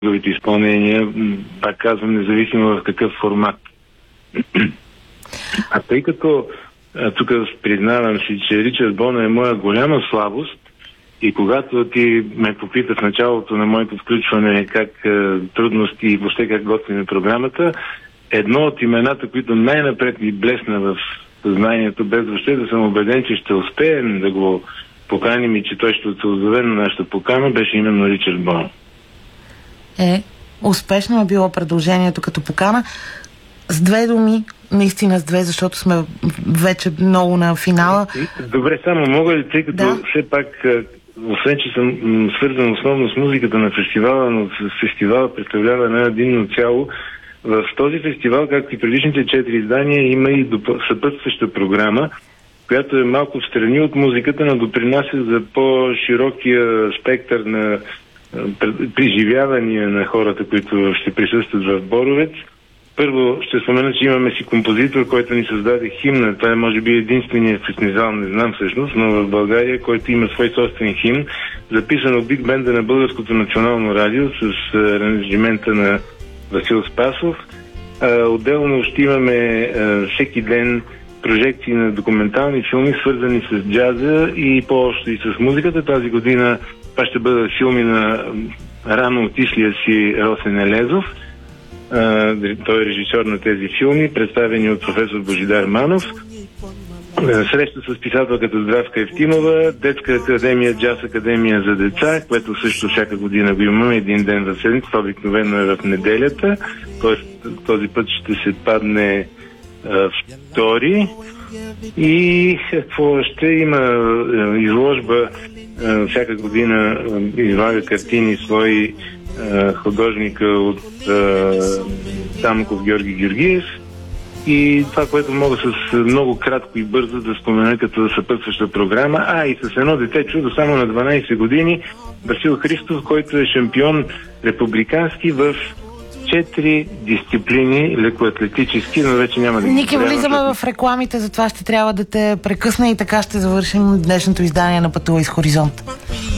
неговите изпълнения, пак казвам, независимо в какъв формат. А тъй като тук признавам си, че Ричард Боно е моя голяма слабост, и когато ти ме попита в началото на моето включване как трудности и въобще как готвим програмата, едно от имената, които най-напред ми блесна в съзнанието, без въобще да съм убеден, че ще успеем да го поканим и че той ще отзове на нашата покана, беше именно Ричард Боно. Успешно е било предложението като покана. С две думи, наистина с две, защото сме вече много на финала. Добре, само мога ли, тъй като все пак, освен че съм свързан основно с музиката на фестивала, но с фестивала представлява една единно цяло. В този фестивал, както и предишните 4 издания, има и съпътстваща програма, която е малко встрани от музиката, но допринася за по-широкия спектър на преживявания на хората, които ще присъстват в Боровец. Първо ще спомена, че имаме си композитор, който ни създаде химна. Това е може би единственият фестивал, не знам всъщност, но в България, който има свой собствен химн, записан от биг бенда на Българското национално радио с аранжимента на Васил Спасов. Отделно ще имаме всеки ден прожекции на документални филми, свързани с джаза и по-общо и с музиката. Тази година това ще бъдат филми на рано отишлия си Росен Елезов. Той е режисьор на тези филми, представени от професор Божидар Манов. Среща с писателката Здравка Евтимова, Детска академия, Джаз академия за деца, което също всяка година го имаме един ден в седмица, това обикновено е в неделята, т.е. този път ще се падне втори. И какво ще има изложба, всяка година излага картини свои художника от Самоков Георги Георгиев. И това, което мога с много кратко и бързо да спомена като съпътстваща програма, и с едно дете чудо само на 12 години, Васил Христов, който е шампион републикански в 4 дисциплини лекоатлетически, но вече няма да ги Ники, влизаме в рекламите, затова ще трябва да те прекъсна и така ще завършим днешното издание на Пътувай с Хоризонт.